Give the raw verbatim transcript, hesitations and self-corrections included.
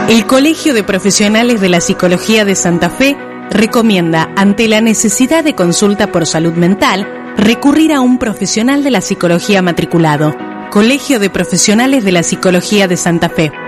El Colegio de Profesionales de la Psicología de Santa Fe recomienda, ante la necesidad de consulta por salud mental, recurrir a un profesional de la psicología matriculado. Colegio de Profesionales de la Psicología de Santa Fe.